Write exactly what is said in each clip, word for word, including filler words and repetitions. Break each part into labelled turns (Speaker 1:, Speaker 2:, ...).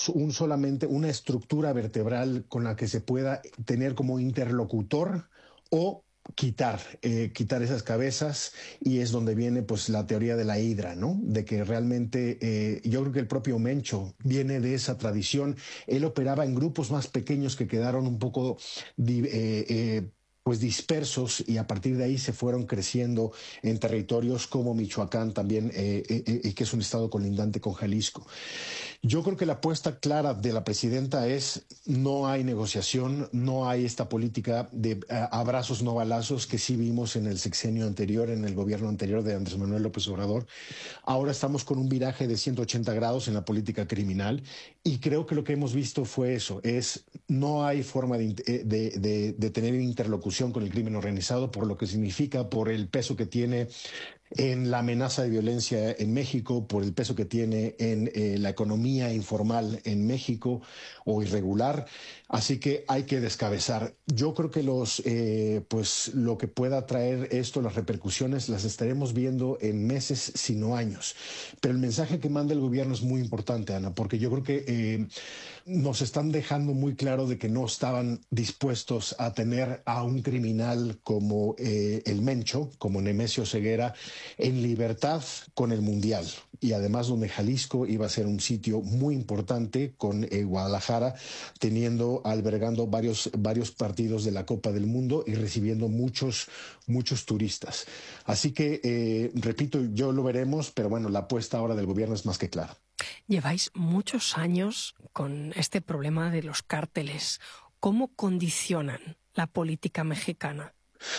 Speaker 1: un solamente una estructura vertebral con la que se pueda tener como interlocutor o quitar, eh, quitar esas cabezas, y es donde viene pues la teoría de la hidra, ¿no? De que realmente eh, yo creo que el propio Mencho viene de esa tradición. Él operaba en grupos más pequeños que quedaron un poco eh, eh, pues dispersos, y a partir de ahí se fueron creciendo en territorios como Michoacán también, eh, eh, eh, que es un estado colindante con Jalisco. Yo creo que la apuesta clara de la presidenta es: no hay negociación, no hay esta política de uh, abrazos no balazos que sí vimos en el sexenio anterior, en el gobierno anterior de Andrés Manuel López Obrador. Ahora estamos con un viraje de ciento ochenta grados en la política criminal, y creo que lo que hemos visto fue eso: es no hay forma de, de, de, de tener interlocución con el crimen organizado, por lo que significa, por el peso que tiene en la amenaza de violencia en México, por el peso que tiene en eh, la economía informal en México o irregular. Así que hay que descabezar. Yo creo que los, eh, pues lo que pueda traer esto, las repercusiones, las estaremos viendo en meses, si no años. Pero el mensaje que manda el gobierno es muy importante, Ana, porque yo creo que eh, nos están dejando muy claro de que no estaban dispuestos a tener a un criminal como eh, el Mencho, como Nemesio Ceguera, en libertad con el Mundial. Y además donde Jalisco iba a ser un sitio muy importante, con eh, Guadalajara teniendo, albergando varios, varios partidos de la Copa del Mundo y recibiendo muchos, muchos turistas. Así que, eh, repito, yo lo veremos, pero bueno, la apuesta ahora del gobierno es más que clara.
Speaker 2: Lleváis muchos años con este problema de los cárteles. ¿Cómo condicionan la política mexicana?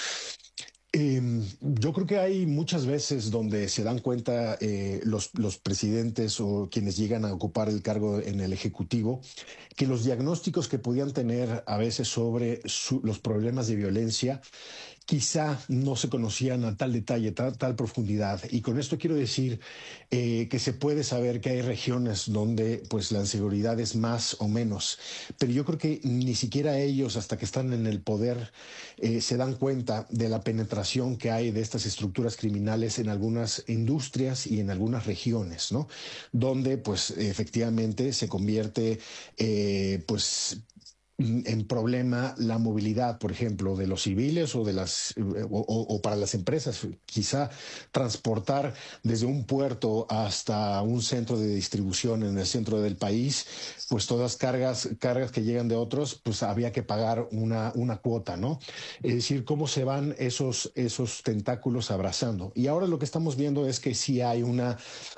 Speaker 1: Eh, yo creo que hay muchas veces donde se dan cuenta eh, los, los presidentes o quienes llegan a ocupar el cargo en el Ejecutivo, que los diagnósticos que podían tener a veces sobre su, los problemas de violencia quizá no se conocían a tal detalle, tal, tal profundidad. Y con esto quiero decir eh, que se puede saber que hay regiones donde pues la inseguridad es más o menos, pero yo creo que ni siquiera ellos, hasta que están en el poder, eh, se dan cuenta de la penetración que hay de estas estructuras criminales en algunas industrias y en algunas regiones, ¿no? Donde pues efectivamente se convierte eh, pues en problema la movilidad, por ejemplo, de los civiles o de las o, o, para las empresas. Quizá transportar desde un puerto hasta un centro de distribución en el centro del país, pues todas cargas, cargas que llegan de otros, pues había que pagar una, una cuota, ¿no? Es decir, cómo se van esos, esos tentáculos abrazando. Y ahora lo que estamos viendo es que sí hay una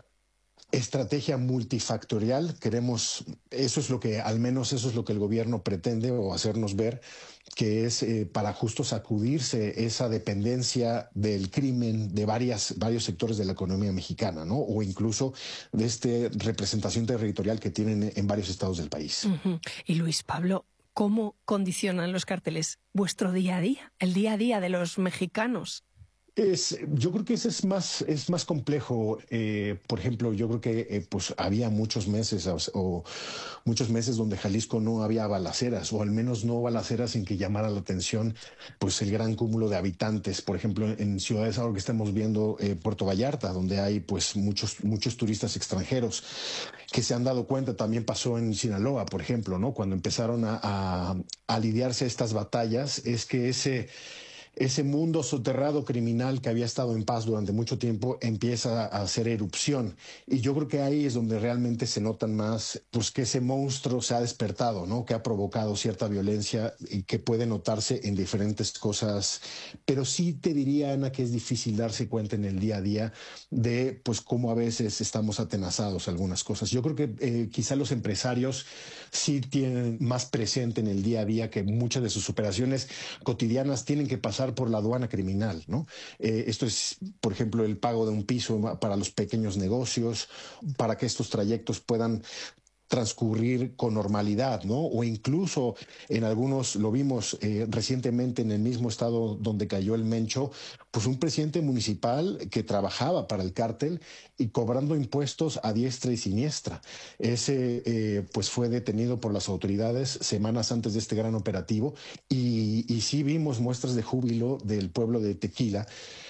Speaker 1: estrategia multifactorial. Queremos, eso es lo que, al menos eso es lo que el gobierno pretende o hacernos ver, que es eh, para justo sacudirse esa dependencia del crimen de varias, varios sectores de la economía mexicana, ¿no? O incluso de esta representación territorial que tienen en varios estados del país.
Speaker 2: Uh-huh. Y Luis Pablo, ¿cómo condicionan los cárteles vuestro día a día, el día a día de los mexicanos?
Speaker 1: Es, yo creo que ese es más, es más complejo. Eh, por ejemplo, yo creo que eh, pues había muchos meses o, o muchos meses donde Jalisco no había balaceras, o al menos no balaceras en que llamara la atención pues el gran cúmulo de habitantes. Por ejemplo, en ciudades ahora que estamos viendo eh, Puerto Vallarta, donde hay pues muchos, muchos turistas extranjeros que se han dado cuenta. También pasó en Sinaloa, por ejemplo, ¿no? Cuando empezaron a, a, a lidiarse estas batallas, es que ese ese mundo soterrado criminal que había estado en paz durante mucho tiempo empieza a hacer erupción. Y yo creo que ahí es donde realmente se notan más, pues, que ese monstruo se ha despertado, ¿no? Que ha provocado cierta violencia y que puede notarse en diferentes cosas. Pero sí te diría, Ana, que es difícil darse cuenta en el día a día de, pues, cómo a veces estamos atenazados a algunas cosas. Yo creo que eh, quizá los empresarios sí tienen más presente en el día a día que muchas de sus operaciones cotidianas tienen que pasar por la aduana criminal, ¿no? Eh, esto es, por ejemplo, el pago de un piso para los pequeños negocios, para que estos trayectos puedan transcurrir con normalidad, ¿no? O incluso en algunos, lo vimos eh, recientemente en el mismo estado donde cayó el Mencho, pues un presidente municipal que trabajaba para el cártel y cobrando impuestos a diestra y siniestra. Ese eh, pues fue detenido por las autoridades semanas antes de este gran operativo, y, y sí vimos muestras de júbilo del pueblo de Tequila,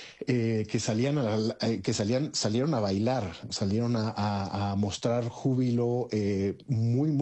Speaker 1: eh, que salían a la, eh, que salían salieron a bailar, salieron a, a, a mostrar júbilo eh, muy muy